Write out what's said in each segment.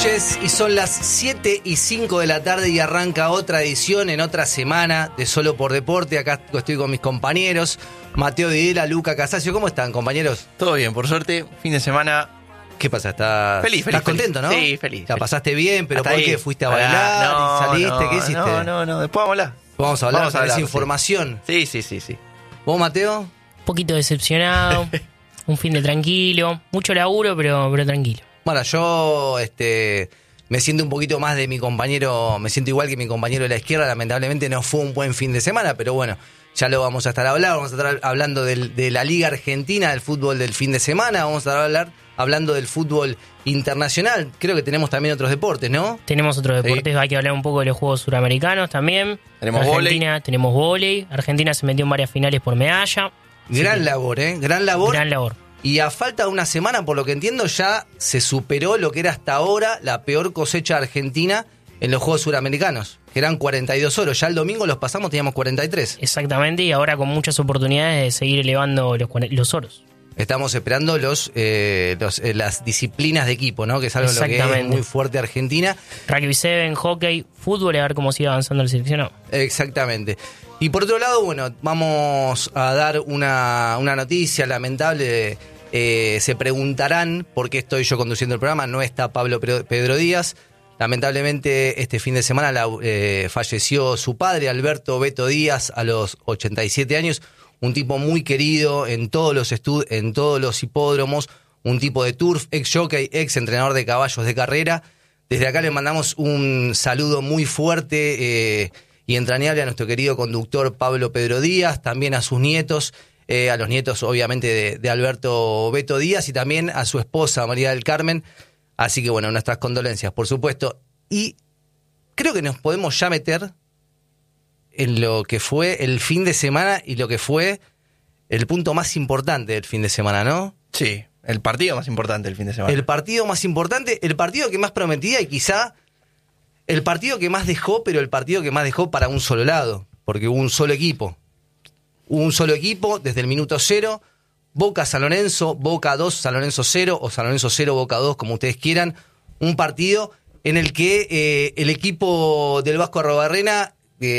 noches y son las 7:05 de la tarde y arranca otra edición en otra semana de Solo por Deporte. Acá estoy con mis compañeros, Mateo Videla, Luca Casasio. ¿Cómo están, compañeros? Todo bien, por suerte, fin de semana. ¿Qué pasa? ¿Estás contento, no? Sí, feliz. La pasaste bien, pero Hasta ¿por ahí. qué? ¿Fuiste a bailar? ¿Saliste? ¿Qué hiciste? No, después vamos a hablar. Vamos a hablar de esa sí. información. Sí. ¿Vos, Mateo? Un poquito decepcionado, un fin de tranquilo, mucho laburo, pero tranquilo. Bueno, yo me siento un poquito más de mi compañero, me siento igual que mi compañero de la izquierda. Lamentablemente no fue un buen fin de semana, pero bueno, ya lo vamos a estar hablando. Vamos a estar hablando de la Liga Argentina, del fútbol del fin de semana. Vamos a estar hablando del fútbol internacional. Creo que tenemos también otros deportes, ¿no? Tenemos otros deportes, hay que hablar un poco de los Juegos Suramericanos también. Tenemos Argentina, tenemos vóley. Argentina se metió en varias finales por medalla. Gran labor, ¿eh? Gran labor. Gran labor. Y a falta de una semana, por lo que entiendo, ya se superó lo que era hasta ahora la peor cosecha argentina en los Juegos Suramericanos, que eran 42 oros. Ya el domingo los pasamos, teníamos 43. Exactamente, y ahora con muchas oportunidades de seguir elevando los oros. Estamos esperando las disciplinas de equipo, ¿no? Que es algo lo que es muy fuerte Argentina. Rugby 7, hockey, fútbol, a ver cómo sigue avanzando el seleccionado. Exactamente. Y por otro lado, bueno, vamos a dar una noticia lamentable. Se preguntarán por qué estoy yo conduciendo el programa. No está Pablo Pedro Díaz. Lamentablemente, este fin de semana falleció su padre, Alberto Beto Díaz, a los 87 años. Un tipo muy querido en todos los hipódromos. Un tipo de turf, ex jockey, ex entrenador de caballos de carrera. Desde acá le mandamos un saludo muy fuerte y entrañable a nuestro querido conductor Pablo Pedro Díaz, también a sus nietos, a los nietos obviamente de Alberto Beto Díaz y también a su esposa María del Carmen. Así que bueno, nuestras condolencias, por supuesto. Y creo que nos podemos ya meter en lo que fue el fin de semana y lo que fue el punto más importante del fin de semana, ¿no? Sí, el partido más importante del fin de semana. El partido más importante, el partido que más prometía y quizá el partido que más dejó, pero el partido que más dejó para un solo lado, porque hubo un solo equipo. Hubo un solo equipo desde el minuto 0, Boca San Lorenzo, Boca 2, San Lorenzo 0 o San Lorenzo 0, Boca 2, como ustedes quieran. Un partido en el que el equipo del Vasco Arrobarrena,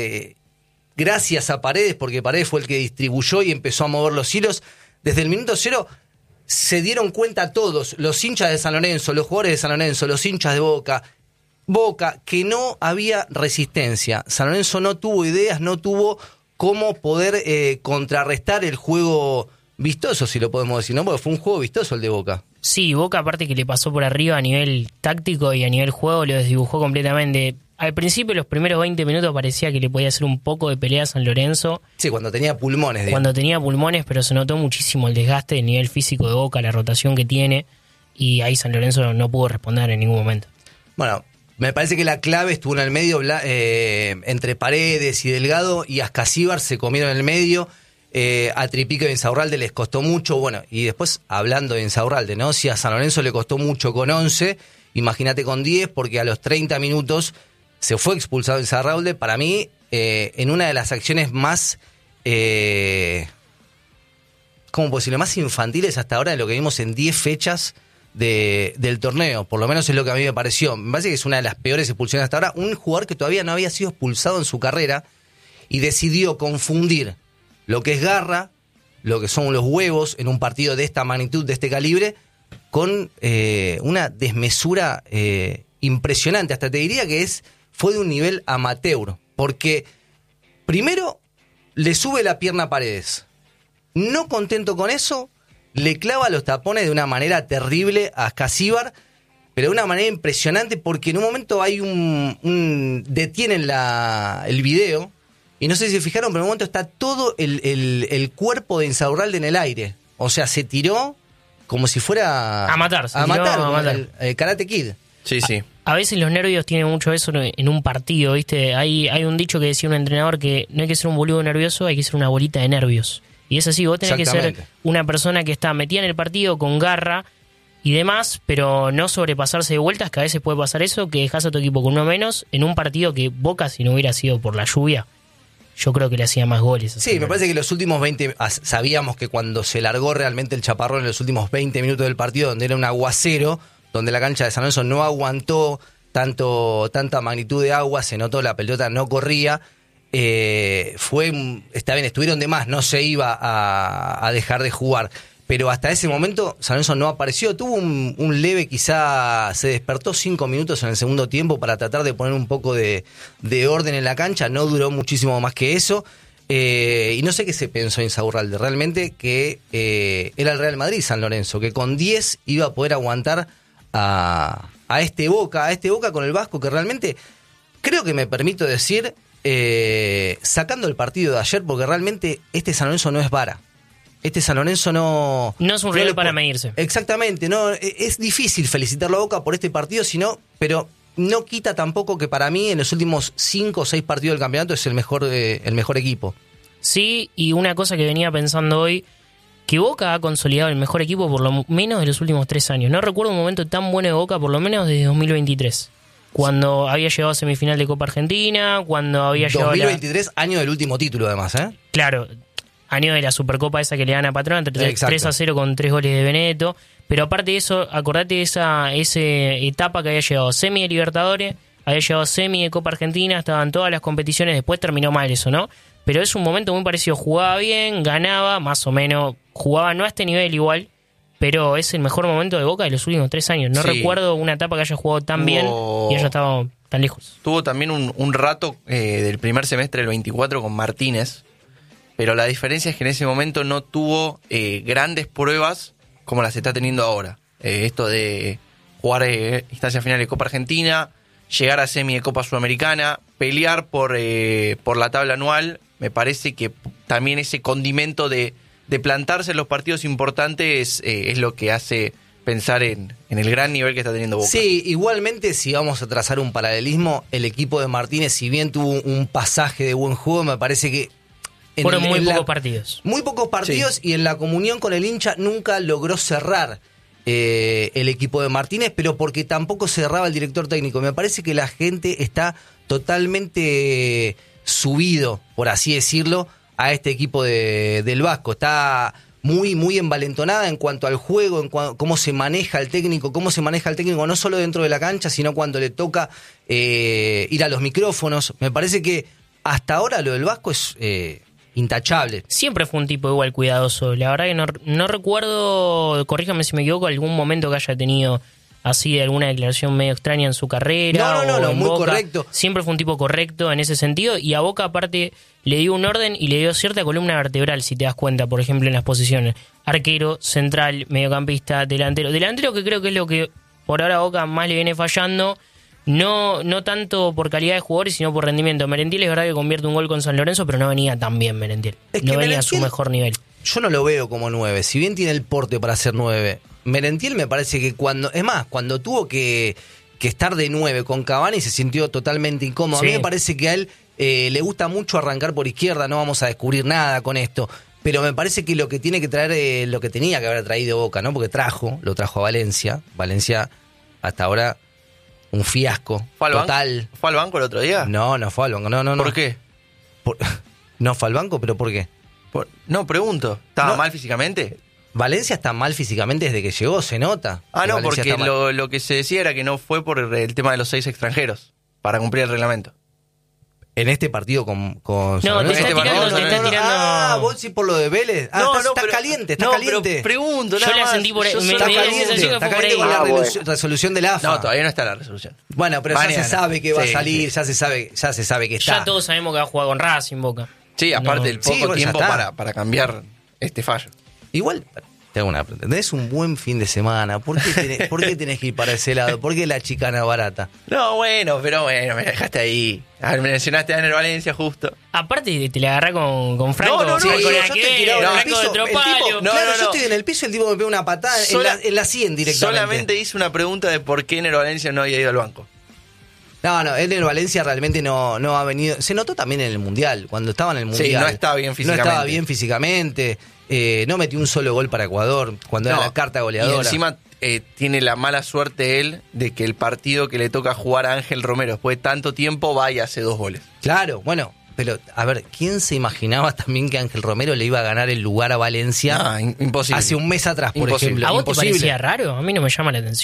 gracias a Paredes, porque Paredes fue el que distribuyó y empezó a mover los hilos, desde el minuto 0 se dieron cuenta todos, los hinchas de San Lorenzo, los jugadores de San Lorenzo, los hinchas de Boca, que no había resistencia. San Lorenzo no tuvo ideas, no tuvo cómo poder contrarrestar el juego vistoso, si lo podemos decir, ¿no? Porque fue un juego vistoso el de Boca. Sí, Boca aparte que le pasó por arriba a nivel táctico y a nivel juego, lo desdibujó completamente. Al principio, los primeros 20 minutos parecía que le podía hacer un poco de pelea a San Lorenzo. Sí, cuando tenía pulmones. Digamos. Cuando tenía pulmones, pero se notó muchísimo el desgaste del nivel físico de Boca, la rotación que tiene, y ahí San Lorenzo no pudo responder en ningún momento. Bueno, me parece que la clave estuvo en el medio, entre Paredes y Delgado, y Ascasíbar se comieron en el medio. A Tripico y Insaurralde les costó mucho. Bueno, y después hablando de Insaurralde, ¿no? Si a San Lorenzo le costó mucho con 11, imagínate con 10, porque a los 30 minutos se fue expulsado Insaurralde. Para mí, en una de las acciones más, ¿cómo puedo decirlo? Más infantiles hasta ahora de lo que vimos en 10 fechas del torneo. Por lo menos es lo que a mí me pareció. Me parece que es una de las peores expulsiones hasta ahora. Un jugador que todavía no había sido expulsado en su carrera y decidió confundir lo que es garra, lo que son los huevos en un partido de esta magnitud, de este calibre, con una desmesura impresionante. Hasta te diría que fue de un nivel amateur, porque primero le sube la pierna a Paredes. No contento con eso, le clava los tapones de una manera terrible a Ascasíbar, pero de una manera impresionante, porque en un momento hay detienen el video. Y no sé si se fijaron, pero en un momento está todo el cuerpo de Insaurralde en el aire. O sea, se tiró como si fuera a matar. A matar. El Karate Kid. Sí. A veces los nervios tienen mucho eso en un partido, ¿viste? Hay un dicho que decía un entrenador que no hay que ser un boludo nervioso, hay que ser una bolita de nervios. Y es así, vos tenés que ser una persona que está metida en el partido con garra y demás, pero no sobrepasarse de vueltas, que a veces puede pasar eso, que dejás a tu equipo con uno menos en un partido que Boca, si no hubiera sido por la lluvia, yo creo que le hacía más goles. Sí, me parece que los últimos 20... Sabíamos que cuando se largó realmente el chaparrón en los últimos 20 minutos del partido, donde era un aguacero, donde la cancha de San Lorenzo no aguantó tanta magnitud de agua, se notó la pelota no corría. Está bien, estuvieron de más, no se iba a dejar de jugar, pero hasta ese momento San Lorenzo no apareció, tuvo un leve, quizá se despertó 5 minutos en el segundo tiempo para tratar de poner un poco de orden en la cancha, no duró muchísimo más que eso, y no sé qué se pensó Insaurralde, realmente que era el Real Madrid San Lorenzo, que con 10 iba a poder aguantar a este Boca con el Vasco, que realmente creo que me permito decir, sacando el partido de ayer, porque realmente este San Lorenzo no es vara. Este San Lorenzo no es un rival para medirse. Exactamente, no es difícil felicitarlo a Boca por este partido, pero no quita tampoco que para mí en los últimos 5 o 6 partidos del campeonato es el mejor equipo. Sí, y una cosa que venía pensando hoy, que Boca ha consolidado el mejor equipo por lo menos de los últimos 3 años. No recuerdo un momento tan bueno de Boca, por lo menos desde 2023. Cuando había llegado a semifinal de Copa Argentina, cuando había llegado 2023, año del último título además, ¿eh? Claro, año de la Supercopa esa que le dan a Patrón, 3-0 con 3 goles de Benedetto. Pero aparte de eso, acordate de esa etapa que había llegado semi de Libertadores, había llegado semi de Copa Argentina, estaban todas las competiciones, después terminó mal eso, ¿no? Pero es un momento muy parecido, jugaba bien, ganaba, más o menos, jugaba no a este nivel igual, pero es el mejor momento de Boca de los últimos 3 años. No recuerdo una etapa que haya jugado tan bien y haya estado tan lejos. Tuvo también un rato del primer semestre del 24 con Martínez, pero la diferencia es que en ese momento no tuvo grandes pruebas como las está teniendo ahora. Esto de jugar instancia final de Copa Argentina, llegar a semi de Copa Sudamericana, pelear por la tabla anual, me parece que también ese condimento de plantarse en los partidos importantes es lo que hace pensar en el gran nivel que está teniendo Boca. Sí, igualmente si vamos a trazar un paralelismo, el equipo de Martínez, si bien tuvo un pasaje de buen juego, me parece que fueron muy pocos partidos. Muy pocos partidos, sí. Y en la comunión con el hincha nunca logró cerrar el equipo de Martínez, pero porque tampoco cerraba el director técnico. Me parece que la gente está totalmente subido, por así decirlo, a este equipo del Vasco. Está muy, muy envalentonada en cuanto al juego, cómo se maneja el técnico, no solo dentro de la cancha, sino cuando le toca ir a los micrófonos. Me parece que hasta ahora lo del Vasco es intachable. Siempre fue un tipo igual cuidadoso. La verdad que no recuerdo, corríjame si me equivoco, algún momento que haya tenido así de alguna declaración medio extraña en su carrera. No, muy Boca. Correcto. Siempre fue un tipo correcto en ese sentido, y a Boca aparte le dio un orden y le dio cierta columna vertebral, si te das cuenta, por ejemplo, en las posiciones. Arquero, central, mediocampista, delantero. Delantero, que creo que es lo que por ahora a Boca más le viene fallando, no tanto por calidad de jugadores, sino por rendimiento. Merentiel es verdad que convierte un gol con San Lorenzo, pero no venía tan bien Merentiel. No venía a su mejor nivel. Yo no lo veo como 9, si bien tiene el porte para ser 9. Merentiel me parece que cuando tuvo que estar de 9 con Cavani se sintió totalmente incómodo. Sí. A mí me parece que a él le gusta mucho arrancar por izquierda, no vamos a descubrir nada con esto, pero me parece que lo que tiene que traer, lo que tenía que haber traído Boca, ¿no? Porque lo trajo a Valencia hasta ahora un fiasco total. ¿Fue al banco el otro día? No fue al banco, no. ¿Por qué? No fue al banco, pero ¿por qué? No, pregunto, ¿estaba mal físicamente? Valencia está mal físicamente desde que llegó, se nota. No, porque lo que se decía era que no fue por el tema de los 6 extranjeros, para cumplir el reglamento. En este partido con no, te está tirando. Vos sí por lo de Vélez. Está caliente. Pero pregunto, yo la sentí por eso. Está caliente con la resolución de la AFA. No, todavía no está la resolución. Bueno, pero ya se sabe que va a salir, ya se sabe que está. Ya todos sabemos que va a jugar con Racing, Boca. Sí, aparte el poco tiempo para cambiar este fallo. Igual, te hago una pregunta. Tenés un buen fin de semana. ¿Por qué tenés que ir para ese lado? ¿Por qué la chicana barata? No, bueno, me dejaste ahí. A ver, me mencionaste a Ener Valencia justo. Aparte te la agarré con Franco. No, sí, yo te tiraba en el piso. Yo estoy en el piso, el tipo me pega una patada en la 100 directamente. Solamente hice una pregunta de por qué Ener Valencia no había ido al banco. No, Ener Valencia realmente no ha venido. Se notó también en el Mundial, cuando estaba en el Mundial. Sí, no estaba bien físicamente. No metió un solo gol para Ecuador cuando era la carta goleadora. Y encima tiene la mala suerte él de que el partido que le toca jugar a Ángel Romero después de tanto tiempo va y hace 2 goles. Claro, bueno, pero a ver, ¿quién se imaginaba también que Ángel Romero le iba a ganar el lugar a Valencia? Imposible. Hace un mes atrás, por ejemplo. ¿A vos te parecía raro? A mí no me llama la atención.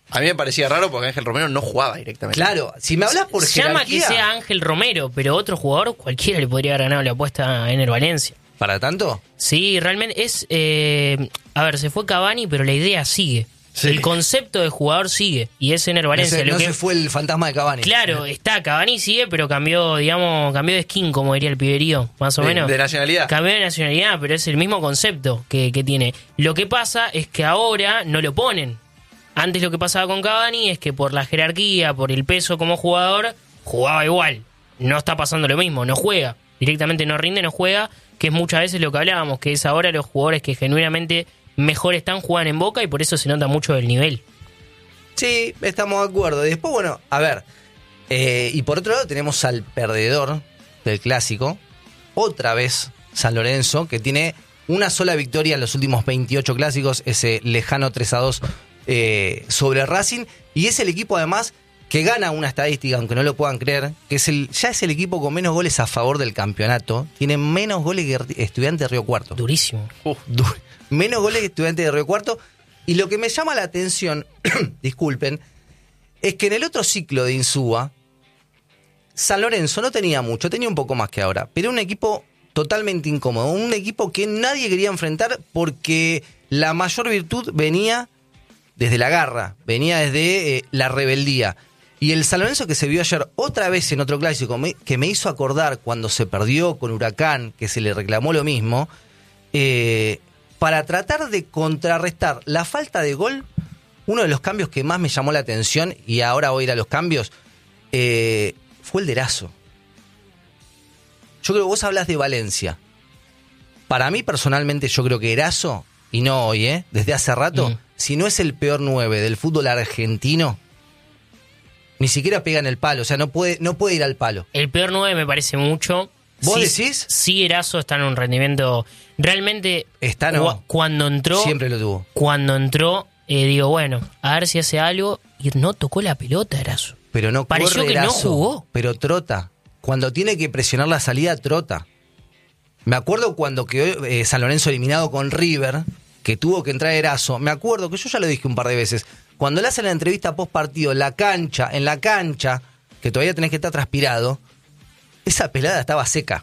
A mí me parecía raro porque Ángel Romero no jugaba directamente. Claro, si me hablas por llama jerarquía... que sea Ángel Romero, pero otro jugador cualquiera le podría haber ganado la apuesta a Ener Valencia. ¿Para tanto? Sí, realmente es... a ver, se fue Cavani, pero la idea sigue. Sí. El concepto de jugador sigue, y es Ener Valencia. No se fue el fantasma de Cavani. Claro, está, Cavani sigue, pero cambió de skin, como diría el piberío, más o menos. De nacionalidad. Cambió de nacionalidad, pero es el mismo concepto que tiene. Lo que pasa es que ahora no lo ponen. Antes lo que pasaba con Cavani es que por la jerarquía, por el peso como jugador, jugaba igual. No está pasando lo mismo, no juega. Directamente no rinde, no juega, que es muchas veces lo que hablábamos, que es ahora los jugadores que genuinamente mejor están, juegan en Boca y por eso se nota mucho el nivel. Sí, estamos de acuerdo. Y después, bueno, a ver, y por otro lado tenemos al perdedor del Clásico, otra vez San Lorenzo, que tiene una sola victoria en los últimos 28 clásicos, ese lejano 3-2 sobre Racing, y es el equipo además que gana una estadística, aunque no lo puedan creer, que ya es el equipo con menos goles a favor del campeonato. Tiene menos goles que Estudiantes de Río Cuarto. Durísimo. Menos goles que Estudiantes de Río Cuarto. Y lo que me llama la atención, disculpen, es que en el otro ciclo de Insúa, San Lorenzo no tenía mucho, tenía un poco más que ahora, pero era un equipo totalmente incómodo, un equipo que nadie quería enfrentar porque la mayor virtud venía desde la garra, venía desde la rebeldía. Y el San Lorenzo que se vio ayer otra vez en otro clásico, que me hizo acordar cuando se perdió con Huracán, que se le reclamó lo mismo, para tratar de contrarrestar la falta de gol, uno de los cambios que más me llamó la atención, y ahora voy a ir a los cambios, fue el de Erazo. Yo creo que vos hablas de Valencia. Para mí personalmente yo creo que Erazo, y no hoy, desde hace rato, si no es el peor 9 del fútbol argentino, ni siquiera pega en el palo, o sea, no puede ir al palo. El peor 9 me parece mucho. ¿Vos sí, decís? Sí, Erazo está en un rendimiento... Realmente, cuando entró... Siempre lo tuvo. Cuando entró, digo, bueno, a ver si hace algo, y no tocó la pelota Erazo. Pero no pareció corre que Erazo, no jugó. Pero trota. Cuando tiene que presionar la salida, trota. Me acuerdo cuando quedó San Lorenzo eliminado con River, que tuvo que entrar Erazo. Me acuerdo que yo ya lo dije un par de veces. Cuando le hacen la entrevista post partido en la cancha, que todavía tenés que estar transpirado, esa pelada estaba seca.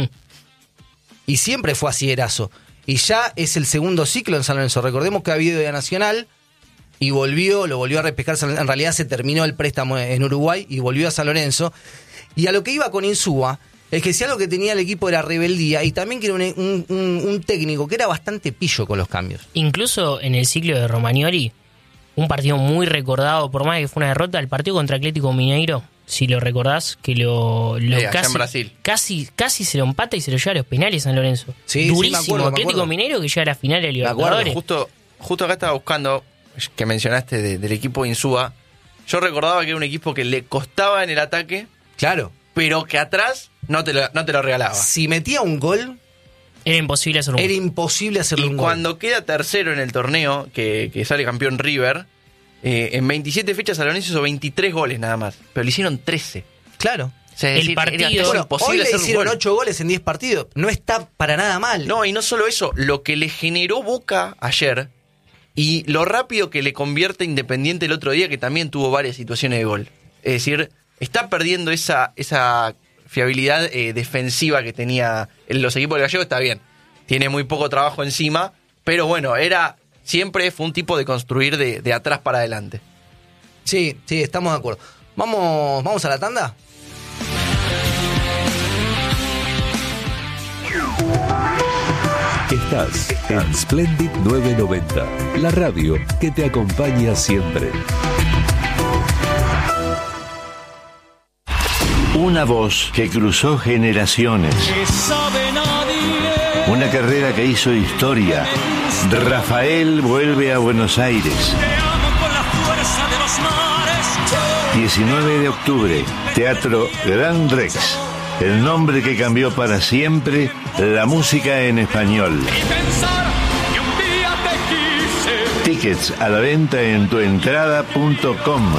Y siempre fue así Erazo. Y ya es el segundo ciclo en San Lorenzo. Recordemos que ha habido de Nacional y lo volvió a repescar. En realidad se terminó el préstamo en Uruguay y volvió a San Lorenzo. Y a lo que iba con Insúa es que si algo que tenía el equipo era rebeldía y también que era un técnico que era bastante pillo con los cambios. Incluso en el ciclo de Romagnoli, un partido muy recordado, por más que fue una derrota, el partido contra Atlético Mineiro, si lo recordás, que lo allá en Brasil. Casi se lo empata y se lo lleva a los penales San Lorenzo. Sí, durísimo. Sí, me acuerdo. Atlético Mineiro que llega a la final de Libertadores. Justo acá estaba buscando, que mencionaste del equipo Insúa. Yo recordaba que era un equipo que le costaba en el ataque. Claro. Pero que atrás no te lo regalaba. Si metía un gol, era imposible hacerlo. Era imposible hacerlo un gol. Y cuando queda tercero en el torneo, que sale campeón River, en 27 fechas San Lorenzo hizo 23 goles nada más. Pero le hicieron 13. Claro. O sea, el partido... Bueno, hoy le hicieron 8 goles en 10 partidos. No está para nada mal. No, y no solo eso. Lo que le generó Boca ayer y lo rápido que le convierte Independiente el otro día, que también tuvo varias situaciones de gol. Es decir, está perdiendo esa fiabilidad defensiva que tenía en los equipos del Gallego. Está bien, tiene muy poco trabajo encima, pero bueno, siempre fue un tipo de construir de atrás para adelante. Sí, estamos de acuerdo. ¿Vamos a la tanda? Estás en Splendid 990, la radio que te acompaña siempre. Una voz que cruzó generaciones. Una carrera que hizo historia. Rafael vuelve a Buenos Aires. 19 de octubre, Teatro Gran Rex. El nombre que cambió para siempre la música en español. Tickets a la venta en tuentrada.com.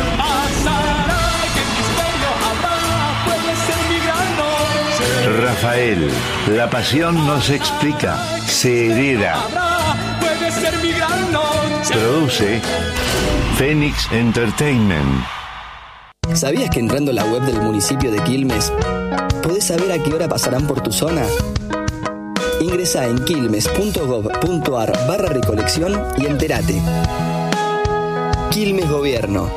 Rafael, la pasión no se explica, se hereda. Produce Phoenix Entertainment. ¿Sabías que entrando a la web del municipio de Quilmes podés saber a qué hora pasarán por tu zona? Ingresá en quilmes.gov.ar/recolección y entérate. Quilmes Gobierno.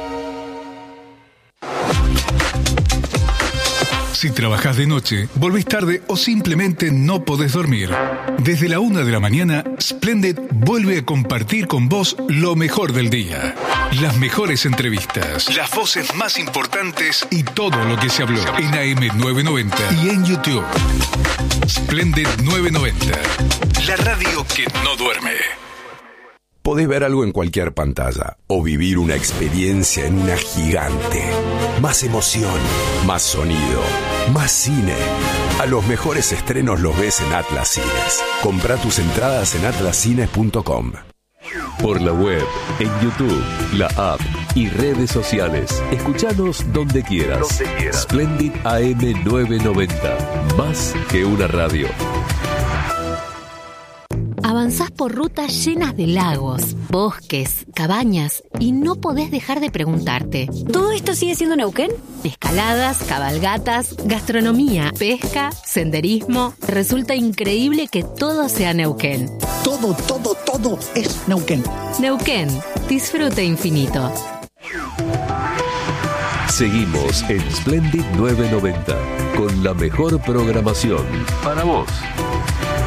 Si trabajás de noche, volvés tarde o simplemente no podés dormir, desde la 1 de la mañana, Splendid vuelve a compartir con vos lo mejor del día. Las mejores entrevistas, las voces más importantes y todo lo que se habló en AM990 y en YouTube. Splendid 990, la radio que no duerme. Podés ver algo en cualquier pantalla o vivir una experiencia en una gigante. Más emoción, más sonido, más cine. A los mejores estrenos los ves en Atlas Cines. Comprá tus entradas en atlascines.com. Por la web, en YouTube, la app y redes sociales. Escuchanos donde quieras. Splendid AM990. Más que una radio. Avanzás por rutas llenas de lagos, bosques, cabañas y no podés dejar de preguntarte: ¿todo esto sigue siendo Neuquén? Escaladas, cabalgatas, gastronomía, pesca, senderismo. Resulta increíble que todo sea Neuquén. Todo es Neuquén. Neuquén, disfrute infinito. Seguimos en Splendid 990 con la mejor programación para vos.